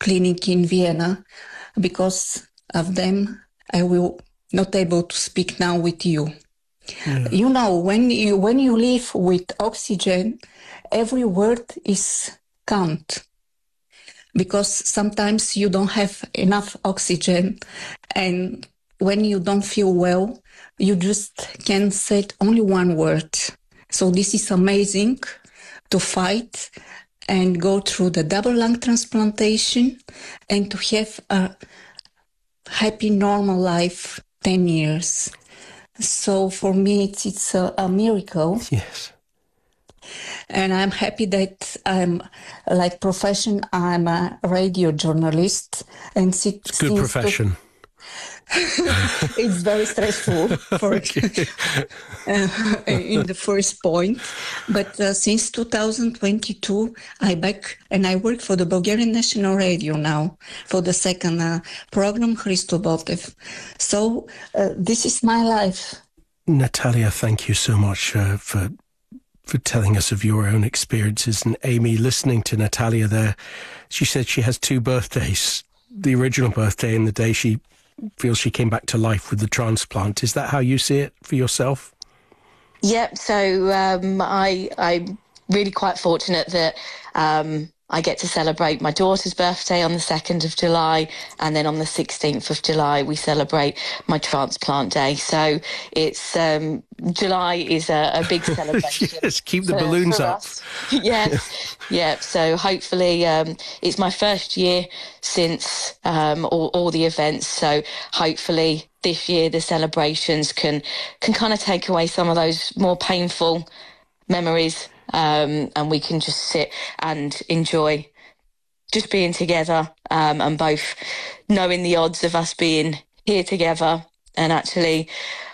clinic in Vienna. Because of them, I will not able to speak now with you. Yeah. You know, when you live with oxygen, every word is count. Because sometimes you don't have enough oxygen, and when you don't feel well, you just can say only one word. So this is amazing to fight and go through the double lung transplantation and to have a happy, normal life, 10 years. So for me, it's a miracle. Yes. And I'm happy that I'm, like profession, I'm a radio journalist. And it's a good profession. It's very stressful for in the first point. But since 2022, I'm back and I work for the Bulgarian National Radio now for the second program, Hristo Botev. So this is my life. Natalia, thank you so much for telling us of your own experiences. And Amy, listening to Natalia there, she said she has two birthdays, the original birthday and the day she feels she came back to life with the transplant. Is that how you see it for yourself? Yep. So I'm really quite fortunate that I get to celebrate my daughter's birthday on the 2nd of July, and then on the 16th of July we celebrate my transplant day. So it's July is a big celebration. Yes, keep the balloons up. Us. Yes, yeah. So hopefully it's my first year since all the events. So hopefully this year the celebrations can kind of take away some of those more painful memories. And we can just sit and enjoy just being together and both knowing the odds of us being here together and actually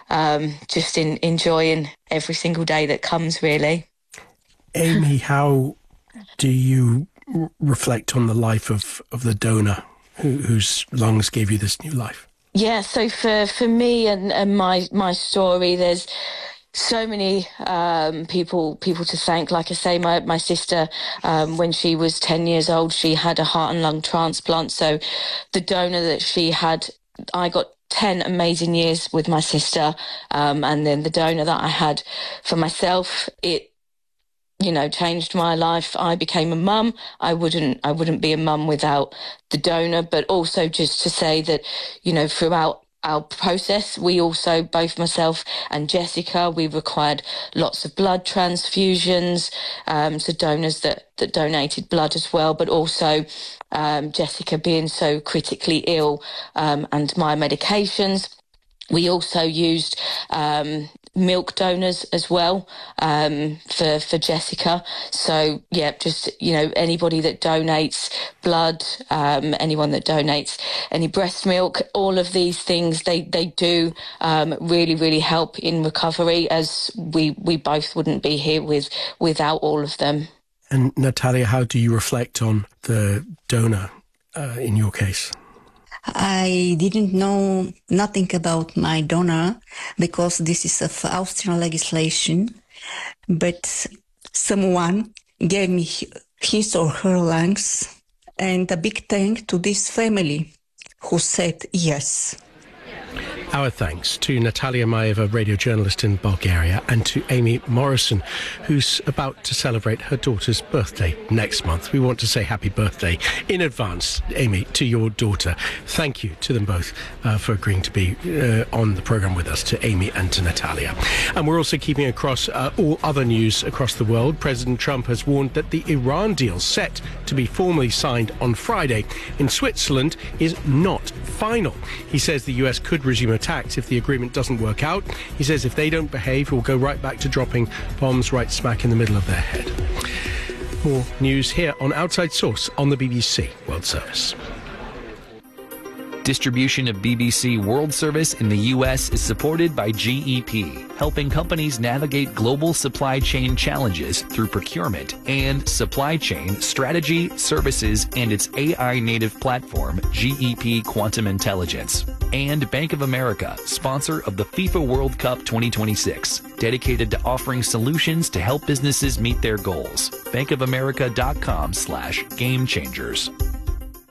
just enjoying every single day that comes, really. Amy, how do you reflect on the life of the donor whose lungs gave you this new life? Yeah, so for me and my story, there's so many people to thank. Like I say, my sister, when she was 10 years old, she had a heart and lung transplant. So the donor that she had, I got 10 amazing years with my sister. And then the donor that I had for myself, it, you know, changed my life. I became a mum. I wouldn't be a mum without the donor, but also just to say that, you know, throughout our process, we also, both myself and Jessica, we required lots of blood transfusions, so donors that donated blood as well, but also Jessica being so critically ill and my medications. We also used milk donors as well for Jessica. So yeah, just, you know, anybody that donates blood, anyone that donates any breast milk, all of these things, they do really, really help in recovery, as we both wouldn't be here without all of them. And Natalia, how do you reflect on the donor in your case? I didn't know nothing about my donor because this is of Austrian legislation, but someone gave me his or her lungs, and a big thank to this family who said yes. Our thanks to Natalia Maeva, radio journalist in Bulgaria, and to Amy Morrison, who's about to celebrate her daughter's birthday next month. We want to say happy birthday in advance, Amy, to your daughter. Thank you to them both for agreeing to be on the programme with us, to Amy and to Natalia. And we're also keeping across all other news across the world. President Trump has warned that the Iran deal set to be formally signed on Friday in Switzerland is not final. He says the US could resume attacks if the agreement doesn't work out. He says if they don't behave, he'll go right back to dropping bombs right smack in the middle of their head. More news here on Outside Source on the BBC World Service. Distribution of BBC World Service in the U.S. is supported by GEP, helping companies navigate global supply chain challenges through procurement and supply chain strategy, services, and its AI-native platform, GEP Quantum Intelligence. And Bank of America, sponsor of the FIFA World Cup 2026, dedicated to offering solutions to help businesses meet their goals. bankofamerica.com/gamechangers.